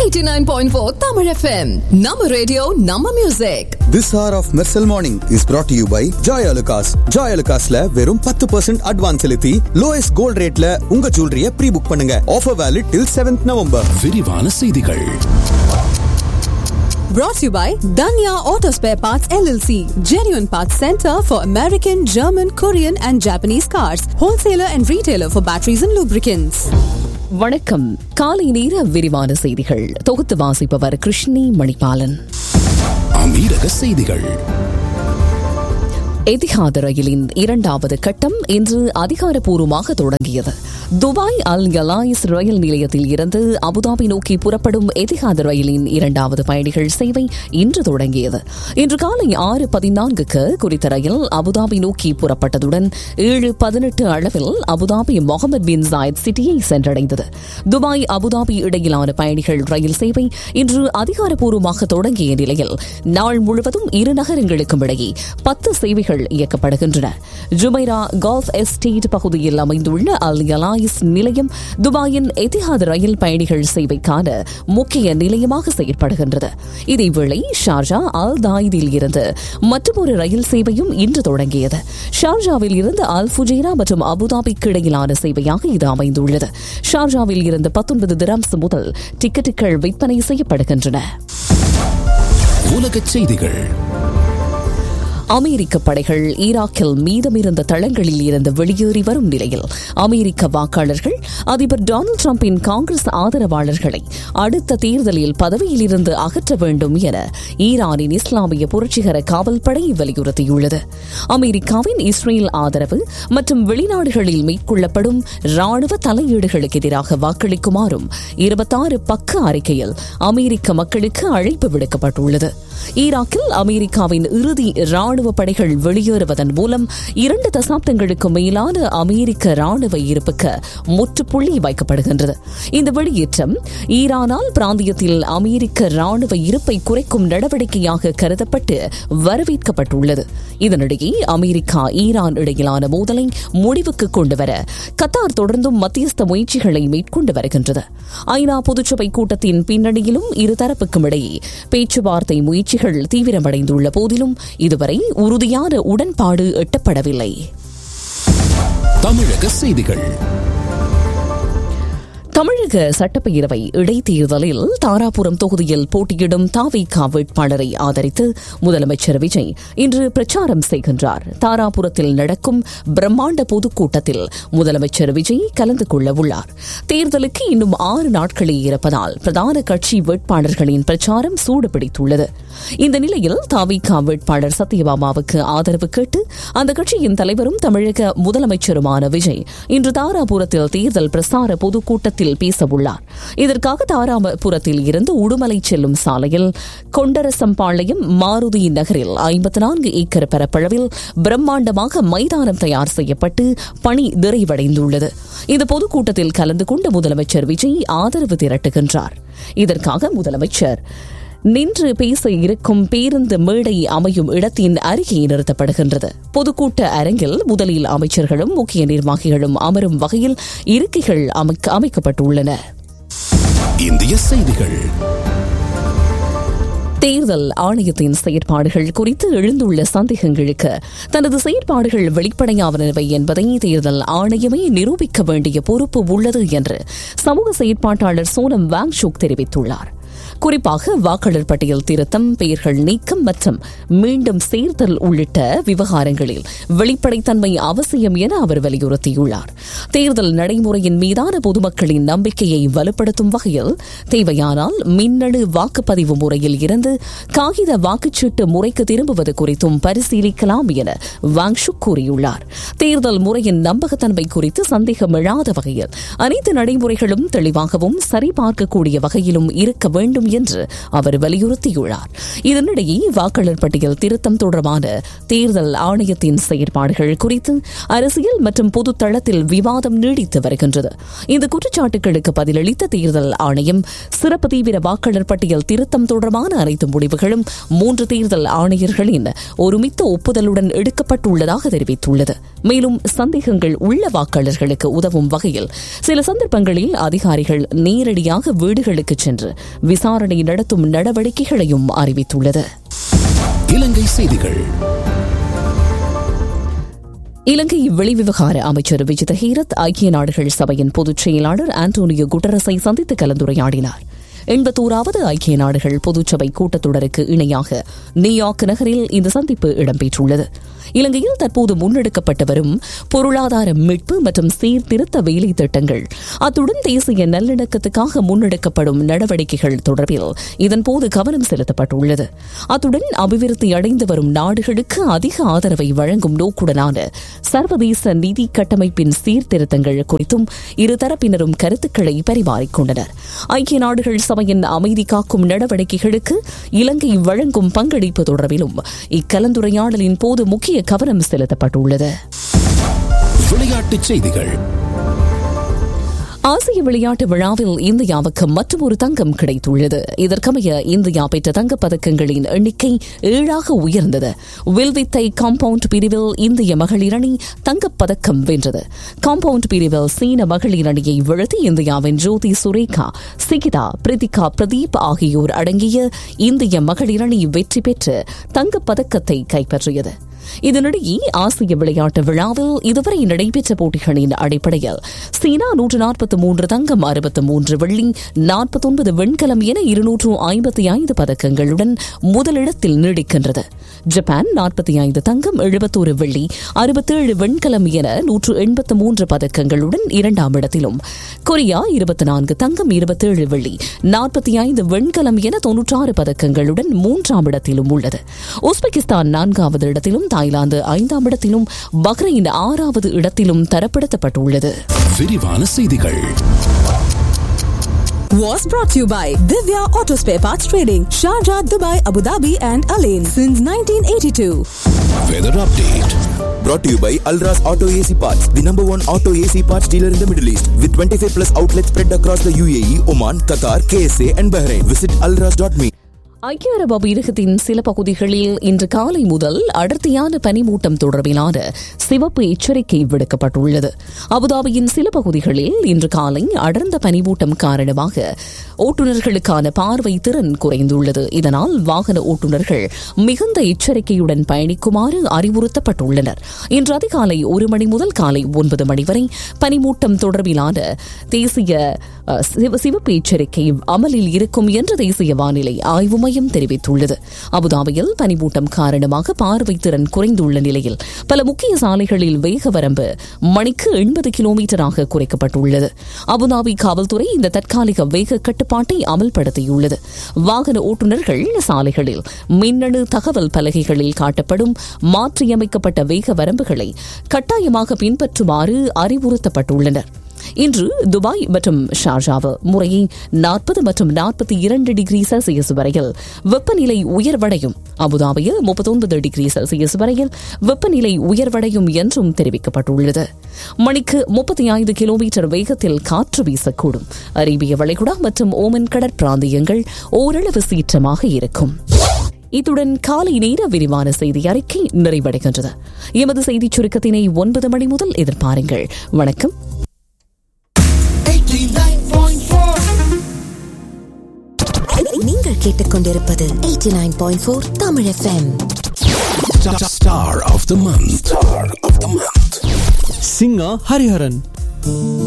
89.4 Tamil FM. Nama radio, Nama music. This hour of Mersal Morning is brought to you by Joy Alucas. Joy Alucasல வெறும் 10% advance செலுத்தி lowest gold rateல உங்க ஜுவல்லரிய pre-book பண்ணுங்க. Offer valid till 7th November. விரிவான செய்திகள். Brought to you by Danya Auto Spare Parts LLC. Genuine Parts Center for American, German, Korean and Japanese cars. Wholesaler and retailer for batteries and lubricants. வணக்கம். காலை நேர விரிவான செய்திகள் தொகுத்து வாசிப்பவர் கிருஷ்ணி மணிபாலன். அமீரக செய்திகள். எதிஹாத் ரயிலின் 2வது கட்டம் இன்று அதிகாரப்பூர்வமாக தொடங்கியது. துபாய் அல் யலாயிஸ் ரயில் நிலையத்தில் இருந்து அபுதாபி நோக்கி புறப்படும் எதிஹாத் ரயிலின் 2வது பயணிகள் சேவை இன்று தொடங்கியது. இன்று காலை 6:14க்கு குறித்த ரயில் அபுதாபி நோக்கி புறப்பட்டதுடன் 7:18 அளவில் அபுதாபி முகமது பின் ஜாயத் சிட்டியை சென்றடைந்தது. துபாய் அபுதாபி இடையிலான பயணிகள் ரயில் சேவை இன்று அதிகாரப்பூர்வமாக தொடங்கிய நிலையில் நாள் முழுவதும் இரு நகரங்களுக்கும் இடையே 10 சேவைகள் இயக்கப்படுகின்றன. ஜுமைரா கால்ஃப் எஸ்டேட் பகுதியில் அமைந்துள்ள அல் யலாயிஸ் நிலையம் துபாயின் எதிஹாத் ரயில் பயணிகள் சேவைக்கான முக்கிய நிலையமாக செயற்படுகின்றது. இதேவேளை ஷார்ஜா அல் தாயிதில் இருந்து மற்றொரு ரயில் சேவையும் இன்று தொடங்கியது. ஷார்ஜாவில் இருந்து அல் ஃபுஜைரா மற்றும் அபுதாபிக்கு இடையிலான சேவையாக இது அமைந்துள்ளது. ஷார்ஜாவில் இருந்து 19 திரம்ஸ் முதல் டிக்கெட்டுகள் விற்பனை செய்யப்படுகின்றன. உலகச் செய்திகள். அமெரிக்க படைகள் ஈராக்கில் மீதமிருந்த தளங்களில் இருந்து வெளியேறி வரும் நிலையில் அமெரிக்க வாக்காளர்கள் அதிபர் டொனால்டு டிரம்பின் காங்கிரஸ் ஆதரவாளர்களை அடுத்த தேர்தலில் பதவியில் இருந்து அகற்ற வேண்டும் என ஈரானின் இஸ்லாமிய புரட்சிகர காவல்படை வலியுறுத்தியுள்ளது. அமெரிக்காவின் இஸ்ரேல் ஆதரவு மற்றும் வெளிநாடுகளில் மேற்கொள்ளப்படும் ராணுவ தலையீடுகளுக்கு எதிராக வாக்களிக்குமாறும் 26 பக்க அறிக்கையில் அமெரிக்க மக்களுக்கு அழைப்பு விடுக்கப்பட்டுள்ளது. ஈராக்கில் அமெரிக்காவின் இறுதி ராணுவ படைகள் வெளியேறுவதன் மூலம் 2 தசாப்தங்களுக்கு மேலான அமெரிக்க ராணுவ இருப்புக்கு முற்றுப்புள்ளி வைக்கப்படுகின்றது. இந்த வெளியேற்றம் ஈரானால் பிராந்தியத்தில் அமெரிக்க ராணுவ இருப்பை குறைக்கும் நடவடிக்கையாக கருதப்பட்டு வரவேற்கப்பட்டுள்ளது. இதனிடையே அமெரிக்கா ஈரான் இடையிலான மோதலை முடிவுக்கு கொண்டுவர கத்தார் தொடர்ந்தும் மத்தியஸ்த முயற்சிகளை மேற்கொண்டு வருகின்றது. ஐநா பொதுச்சபை கூட்டத்தின் பின்னணியிலும் இருதரப்புக்கும் இடையே பேச்சுவார்த்தை முயற்சிகள் தீவிரமடைந்துள்ள போதிலும் இதுவரை உறுதியான உடன்பாடு எட்டப்படவில்லை. தமிழக செய்திகள். தமிழக சட்டப்பேரவை இடைத்தேர்தலில் தாராபுரம் தொகுதியில் போட்டியிடும் தாவேகா வேட்பாளரை ஆதரித்து முதலமைச்சர் விஜய் இன்று பிரச்சாரம் செய்கின்றார். தாராபுரத்தில் நடக்கும் பிரம்மாண்ட பொதுக்கூட்டத்தில் முதலமைச்சர் விஜய் கலந்து கொள்ள உள்ளார். தேர்தலுக்கு இன்னும் 6 நாட்களே இருப்பதால் பிரதான கட்சி வேட்பாளர்களின் பிரச்சாரம் சூடுபிடித்துள்ளது. இந்த நிலையில் தாவேகா வேட்பாளர் சத்யபாமாவுக்கு ஆதரவு கேட்டு அந்த கட்சியின் தலைவரும் தமிழக முதலமைச்சருமான விஜய் இன்று தாராபுரத்தில் தேர்தல் பிரசார பொதுக்கூட்டத்தில் பேசவுள்ளார். இதற்காக தாராபுரத்தில் இருந்து உடுமலை செல்லும் சாலையில் கொண்டரசம்பாளையம் மாருதி நகரில் 54 ஏக்கர் பரப்பளவில் பிரம்மாண்டமாக மைதானம் தயார் செய்யப்பட்டு பணி நிறைவடைந்துள்ளது. இந்த பொதுக்கூட்டத்தில் கலந்து கொண்ட முதலமைச்சர் விஜய் ஆதரவு திரட்டுகின்றார். இதற்காக முதலமைச்சர் நின்று பேச இருக்கும் பேருந்து மேடை அமையும் இடத்தின் அருகே நிறுத்தப்படுகின்றது. பொதுக்கூட்ட அரங்கில் முதலில் அமைச்சர்களும் முக்கிய நிர்வாகிகளும் அமரும் வகையில் இருக்கைகள் அமைக்கப்பட்டுள்ளன. இந்திய செய்திகள். தேர்தல் ஆணையத்தின் செயற்பாடுகள் குறித்து எழுந்துள்ள சந்தேகங்களுக்கு தனது செயற்பாடுகள் வெளிப்படையானவை என்பதை தேர்தல் ஆணையமே நிரூபிக்க வேண்டிய பொறுப்பு உள்ளது என்று சமூக செயற்பாட்டாளர் சோனம் வாங்சுக் தெரிவித்துள்ளார். குறிப்பாக வாக்காளர் பட்டியல் திருத்தம், பெயர்கள் நீக்கம் மற்றும் மீண்டும் சேர்த்தல் உள்ளிட்ட விவகாரங்களில் வெளிப்படைத்தன்மை அவசியம் என அவர் வலியுறுத்தியுள்ளார். தேர்தல் நடைமுறையின் மீதான பொதுமக்களின் நம்பிக்கையை வலுப்படுத்தும் வகையில் தேவையானால் மின்னணு வாக்குப்பதிவு முறையில் இருந்து காகித வாக்குச்சீட்டு முறைக்கு திரும்புவது குறித்தும் பரிசீலிக்கலாம் என வாங்சுக் கூறியுள்ளார். தேர்தல் முறையின் நம்பகத்தன்மை குறித்து சந்தேகம் எழாத வகையில் அனைத்து நடைமுறைகளும் தெளிவாகவும் சரிபார்க்கக்கூடிய வகையிலும் இருக்க வேண்டும் வேண்டும் என்று அவர் வலியுறுத்தியுள்ளார். இதனிடையே வாக்காளர் பட்டியல் திருத்தம் தொடர்பான தேர்தல் ஆணையத்தின் செயற்பாடுகள் குறித்து அரசியல் மற்றும் பொது தளத்தில் விவாதம் நீடித்து வருகின்றது. இந்த குற்றச்சாட்டுகளுக்கு பதிலளித்த தேர்தல் ஆணையம் சிறப்பு தீவிர வாக்காளர் பட்டியல் திருத்தம் தொடர்பான அனைத்து முடிவுகளும் 3 தேர்தல் ஆணையர்களின் ஒருமித்த ஒப்புதலுடன் எடுக்கப்பட்டுள்ளதாக தெரிவித்துள்ளது. மேலும் சந்தேகங்கள் உள்ள வாக்காளர்களுக்கு உதவும் வகையில் சில சந்தர்ப்பங்களில் அதிகாரிகள் நேரடியாக வீடுகளுக்கு சென்று விசாரணை நடத்தும் நடவடிக்கைகளையும் அறிவித்துள்ளது. இலங்கை செய்திகள். இலங்கை வெளிவிவகார அமைச்சர் விஜித ஹீரத் ஐக்கிய நாடுகள் சபையின் பொதுச் செயலாளர் ஆண்டோனியோ குட்டரஸை சந்தித்து கலந்துரையாடினார். 81வது ஐக்கிய நாடுகள் பொதுச்சபை கூட்டத்தொடருக்கு இணையாக நியூயார்க் நகரில் இந்த சந்திப்பு இடம்பெற்றுள்ளது. இலங்கையில் தற்போது முன்னெடுக்கப்பட்டு வரும் பொருளாதார மீட்பு மற்றும் சீர்திருத்த வேலை திட்டங்கள், அத்துடன் தேசிய நல்லிணக்கத்துக்காக முன்னெடுக்கப்படும் நடவடிக்கைகள் தொடர்பில் இதன்போது கவனம் செலுத்தப்பட்டுள்ளது. அத்துடன் அபிவிருத்தி அடைந்து வரும் நாடுகளுக்கு அதிக ஆதரவை வழங்கும் நோக்குடனான சர்வதேச நிதி கட்டமைப்பின் சீர்திருத்தங்கள் குறித்தும் இருதரப்பினரும் கருத்துக்களை பரிமாறிக்கொண்டனர். ஐக்கிய நாடுகள் சபையின் அமைதி காக்கும் நடவடிக்கைகளுக்கு இலங்கை வழங்கும் பங்களிப்பு தொடர்பிலும் இக்கலந்துரையாடலின் போது முக்கிய கவனம் செலுத்தப்பட்டுள்ளது. விளையாட்டுச் செய்திகள். ஆசிய விளையாட்டு விழாவில் இந்தியாவுக்கு மற்றொரு தங்கம் கிடைத்துள்ளது. இதற்கமைய இந்தியா பெற்ற தங்கப்பதக்கங்களின் எண்ணிக்கை 7ஆக உயர்ந்தது. வில்வித்தை காம்பவுண்ட் பிரிவில் இந்திய மகளிர் அணி தங்கப்பதக்கம் வென்றது. காம்பவுண்ட் பிரிவில் சீன மகளிர் அணியை வீழ்த்தி இந்தியாவின் ஜோதி சுரேகா, சிகிதா, பிரிதிகா பிரதீப் ஆகியோர் அடங்கிய இந்திய மகளிர் அணி வெற்றி பெற்று தங்கப்பதக்கத்தை கைப்பற்றியது. இதனிடையே ஆசிய விளையாட்டு விழாவில் இதுவரை நடைபெற்ற போட்டிகளின் அடிப்படையில் சீனா 143 தங்கம், 63 வெள்ளி, 49 வெண்கலம் என 255 பதக்கங்களுடன் முதலிடத்தில் நீடிக்கின்றது. ஜப்பான் 45 தங்கம், 71 வெள்ளி, 67 வெண்கலம் என 183 பதக்கங்களுடன் 2ஆம் இடத்திலும், கொரியா 24 தங்கம், 27 வெள்ளி, 45 வெண்கலம் என 96 பதக்கங்களுடன் 3ஆம் இடத்திலும் உள்ளது. உஸ்பெகிஸ்தான் 4வது இடத்திலும், தாய்லாந்து 5ஆம் இடத்திலும், பஹ்ரைன் 6வது இடத்திலும் தரப்படுத்தப்பட்டுள்ளது. விரிவான செய்திகள். Was brought to you by Divya Auto Spare Parts Trading, Sharjah, Dubai, Abu Dhabi and Alain since 1982. Weather update. Brought to you by Alras Auto AC Parts, the number 1 auto AC parts dealer in the Middle East, with 25 plus outlets spread across the UAE, Oman, Qatar, KSA and Bahrain. Visit alras.me. ஐக்கிய அரபு அமீரகத்தின் சில பகுதிகளில் இன்று காலை முதல் அடர்த்தியான பனிமூட்டம் தொடர்பிலான சிவப்பு எச்சரிக்கை விடுக்கப்பட்டுள்ளது. அபுதாபியின் சில பகுதிகளில் இன்று காலை அடர்ந்த பனிமூட்டம் காரணமாக ஓட்டுநர்களுக்கான பார்வை திறன் குறைந்துள்ளது. இதனால் வாகன ஓட்டுநர்கள் மிகுந்த எச்சரிக்கையுடன் பயணிக்குமாறு அறிவுறுத்தப்பட்டுள்ளனர். இன்று அதிகாலை 1 மணி முதல் காலை 9 மணி வரை பனிமூட்டம் தொடர்பிலான தேசிய சிவப்பு எச்சரிக்கை அமலில் இருக்கும் என்று தேசிய வானிலை ஆய்வு மையம் தெரிவித்துள்ளது. அபுதாபியில் பனிமூட்டம் காரணமாக பார்வை திறன் குறைந்துள்ள நிலையில் பல முக்கிய சாலைகளில் வேக வரம்பு மணிக்கு 80 கிலோமீட்டராக குறைக்கப்பட்டுள்ளது. அபுதாபி காவல்துறை இந்த தற்காலிக வேக கட்டுப்பாட்டை அமல்படுத்தியுள்ளது. வாகன ஓட்டுநர்கள் சாலைகளில் மின்னணு தகவல் பலகைகளில் காட்டப்படும் மாற்றியமைக்கப்பட்ட வேக வரம்புகளை கட்டாயமாக பின்பற்றுமாறு அறிவுறுத்தப்பட்டுள்ளனர். இன்று துபாய் மற்றும் ஷார்ஜாவில் முறையே 40 மற்றும் 42 டிகிரி செல்சியஸ் வரையில் வெப்பநிலை உயர்வடையும். அபுதாபியில் 39 டிகிரி செல்சியஸ் வரையில் வெப்பநிலை உயர்வடையும் என்றும் தெரிவிக்கப்பட்டுள்ளது. மணிக்கு 35 கிலோமீட்டர் வேகத்தில் காற்று வீசக்கூடும். அரேபிய வளைகுடா மற்றும் ஓமன் கடற்பிராந்தியங்கள் ஓரளவு சீற்றமாக இருக்கும். இத்துடன் காலை நேர விரிவான செய்தி அறிக்கை நிறைவடைகின்றது. எமது செய்திச் சுருக்கத்தினை 9 மணி முதல் எதிர்பாருங்கள். வணக்கம். நீங்கள் கேட்டுக்கொண்டிருப்பது 89.4 Tamil FM. Star of the month. Singer Hariharan.